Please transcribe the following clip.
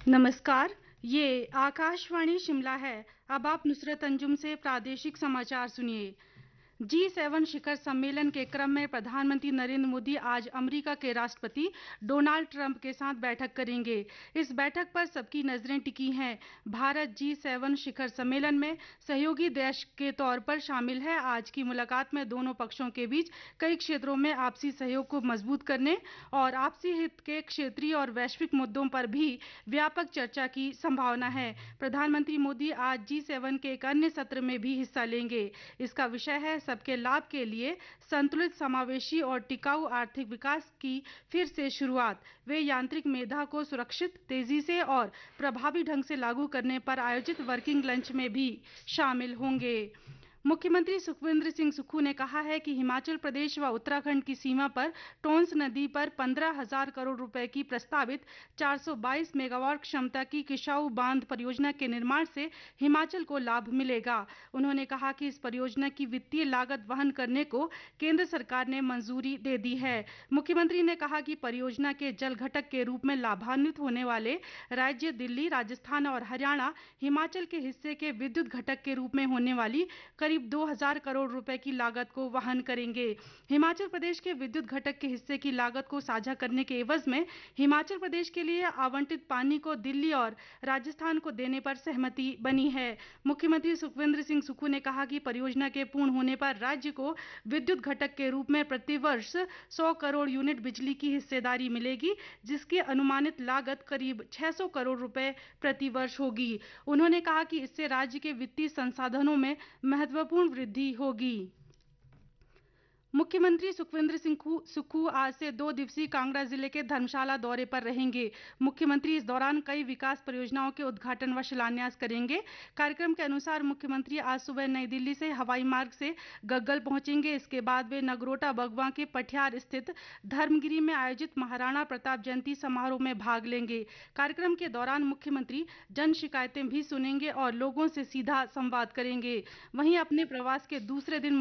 नमस्कार, ये आकाशवाणी शिमला है। अब आप नुसरत अंजुम से प्रादेशिक समाचार सुनिए। G7 शिखर सम्मेलन के क्रम में प्रधानमंत्री नरेंद्र मोदी आज अमेरिका के राष्ट्रपति डोनाल्ड ट्रंप के साथ बैठक करेंगे। इस बैठक पर सबकी नजरें टिकी हैं। भारत G7 शिखर सम्मेलन में सहयोगी देश के तौर पर शामिल है। आज की मुलाकात में दोनों पक्षों के बीच कई क्षेत्रों में आपसी सहयोग को मजबूत करने और आपसी हित के क्षेत्रीय और वैश्विक मुद्दों पर भी व्यापक चर्चा की संभावना है। प्रधानमंत्री मोदी आज G7 के एक अन्य सत्र में भी हिस्सा लेंगे। इसका विषय है सबके लाभ के लिए संतुलित, समावेशी और टिकाऊ आर्थिक विकास की फिर से शुरुआत। वे यांत्रिक मेधा को सुरक्षित, तेजी से और प्रभावी ढंग से लागू करने पर आयोजित वर्किंग लंच में भी शामिल होंगे। मुख्यमंत्री सुखविंदर सिंह सुक्खू ने कहा है कि हिमाचल प्रदेश व उत्तराखंड की सीमा पर टोंस नदी पर 15,000 करोड़ रुपए की प्रस्तावित 422 मेगावाट क्षमता की किशाऊ बांध परियोजना के निर्माण से हिमाचल को लाभ मिलेगा। उन्होंने कहा कि इस परियोजना की वित्तीय लागत वहन करने को केंद्र सरकार ने मंजूरी दे दी है। मुख्यमंत्री ने कहा कि परियोजना के जल घटक के रूप में लाभान्वित होने वाले राज्य दिल्ली, राजस्थान और हरियाणा हिमाचल के हिस्से के विद्युत घटक के रूप में होने वाली करीब 2,000 करोड़ रुपए की लागत को वहन करेंगे। हिमाचल प्रदेश के विद्युत घटक के हिस्से की लागत को साझा करने के एवज में हिमाचल प्रदेश के लिए आवंटित पानी को दिल्ली और राजस्थान को देने पर सहमति बनी है। मुख्यमंत्री सुखविंदर सिंह सुक्खू ने कहा कि परियोजना के पूर्ण होने पर राज्य को विद्युत घटक के रूप में प्रतिवर्ष 100 करोड़ यूनिट बिजली की हिस्सेदारी मिलेगी, जिसकी अनुमानित लागत करीब 600 करोड़ रुपए प्रतिवर्ष होगी। उन्होंने कहा कि इससे राज्य के वित्तीय संसाधनों में महत्वपूर्ण वृद्धि होगी। मुख्यमंत्री सुखविंदर सिंह सुक्खू आज से 2 दिवसीय कांगड़ा जिले के धर्मशाला दौरे पर रहेंगे। मुख्यमंत्री इस दौरान कई विकास परियोजनाओं के उद्घाटन व शिलान्यास करेंगे। कार्यक्रम के अनुसार मुख्यमंत्री आज सुबह नई दिल्ली से हवाई मार्ग से गग्गल पहुंचेंगे। इसके बाद वे नगरोटा बगवां के पठियार स्थित धर्मगिरी में आयोजित महाराणा प्रताप जयंती समारोह में भाग लेंगे। कार्यक्रम के दौरान मुख्यमंत्री जन शिकायतें भी सुनेंगे और लोगों से सीधा संवाद करेंगे। वहीं अपने प्रवास के दूसरे दिन